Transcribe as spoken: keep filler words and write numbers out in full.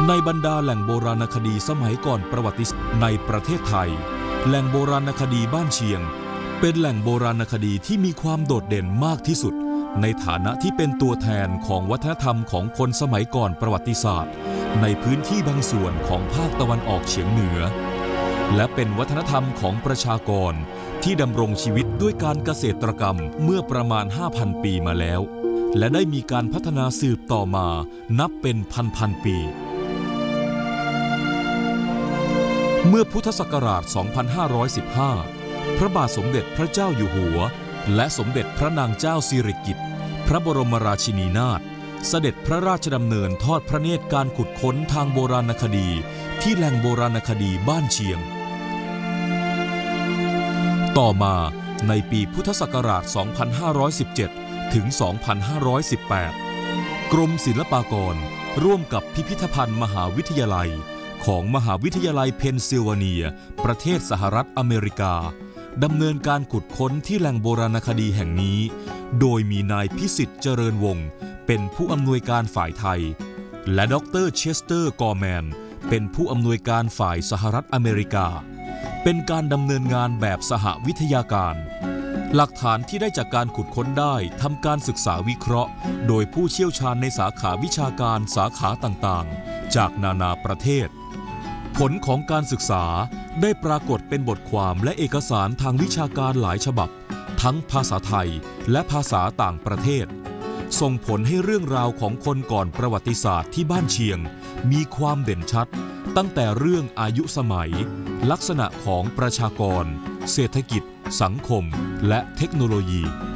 ในบรรดาแหล่งโบราณคดีสมัยก่อนประวัติศาสตร์ในประเทศไทยแหล่งโบราณคดีบ้านเชียงเป็นแหล่งโบราณคดีที่มีความโดดเด่นมากที่สุดในฐานะที่เป็นตัวแทนของวัฒนธรรมของคนสมัยก่อนประวัติศาสตร์ในพื้นที่บางส่วนของภาคตะวันออกเฉียงเหนือและเป็นวัฒนธรรมของประชากรที่ดำรงชีวิตด้วยการเกษตรกรรมเมื่อประมาณ ห้าพัน ปีมาแล้วและได้มีการพัฒนาสืบต่อมานับเป็นพันๆปีเมื่อพุทธศักราช สองพันห้าร้อยสิบห้า พระบาทสมเด็จพระเจ้าอยู่หัวและสมเด็จพระนางเจ้าสิริกิติ์พระบรมราชินีนาถเสด็จพระราชดำเนินทอดพระเนตรการขุดค้นทางโบราณคดีที่แหล่งโบราณคดีบ้านเชียงต่อมาในปีพุทธศักราช สองพันห้าร้อยสิบเจ็ด ถึง สองพันห้าร้อยสิบแปด กรมศิลปากรร่วมกับพิพิธภัณฑ์มหาวิทยาลัยของมหาวิทยาลัยเพนซิลเวเนียประเทศสหรัฐอเมริกาดำเนินการขุดค้นที่แหล่งโบราณคดีแห่งนี้โดยมีนายพิสิทธิ์เจริญวงศ์เป็นผู้อำนวยการฝ่ายไทยและดรเชสเตอร์กอร์แมนเป็นผู้อำนวยการฝ่ายสหรัฐอเมริกาเป็นการดำเนินงานแบบสหวิทยาการหลักฐานที่ได้จากการขุดค้นได้ทำการศึกษาวิเคราะห์โดยผู้เชี่ยวชาญในสาขาวิชาการสาขาต่างๆจากนานาประเทศผลของการศึกษาได้ปรากฏเป็นบทความและเอกสารทางวิชาการหลายฉบับทั้งภาษาไทยและภาษาต่างประเทศส่งผลให้เรื่องราวของคนก่อนประวัติศาสตร์ที่บ้านเชียงมีความเด่นชัดตั้งแต่เรื่องอายุสมัยลักษณะของประชากรเศรษฐกิจสังคมและเทคโนโลยี